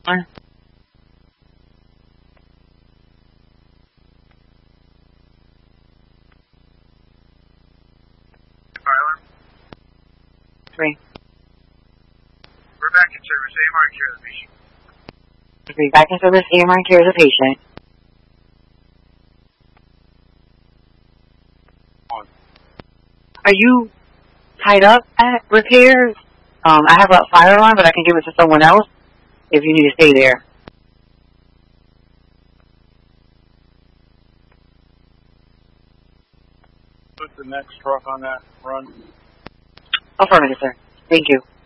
3. We're back in service. AMR care of the patient. 3. Back in service. AMR cares a patient. Are you tied up at repairs? I have a fire alarm, but I can give it to someone else if you need to stay there. Put the next truck on that run. Affirmative, sir. Thank you.